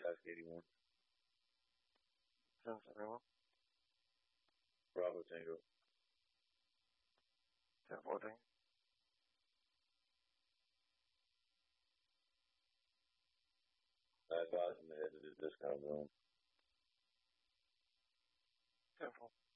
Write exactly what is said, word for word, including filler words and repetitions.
Ask eighty-one. ten seventy-one. Bravo Tango. ten fourteen. I advise him to head to the discount zone. ten four.